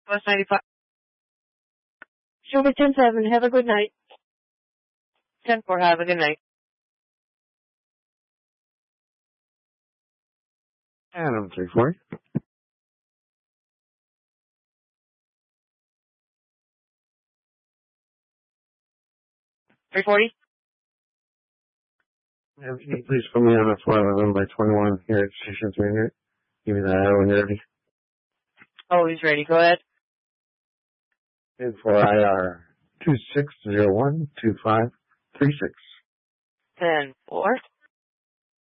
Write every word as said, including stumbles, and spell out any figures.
Bus ninety-five. Sugar ten seven, have a good night. ten four, have a good night. Adam three four. three forty. Can you please put me on a four eleven by twenty-one here at Station three hundred? Give me that arrow when you're ready. Oh, he's ready. Go ahead. And for I R two six zero one two five three six. ten four.